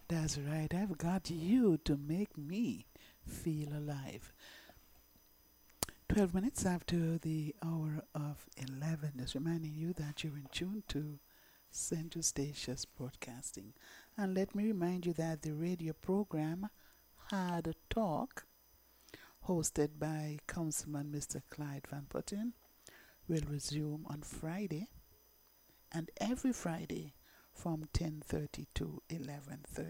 That's right. I've got you to make me feel alive. 12 minutes after the hour of 11, just reminding you that you're in tune to Central Stations Broadcasting. And let me remind you that the radio program Had a Talk, hosted by Councilman Mr. Clyde Van Putten, will resume on Friday and every Friday from 10:30 to 11:30.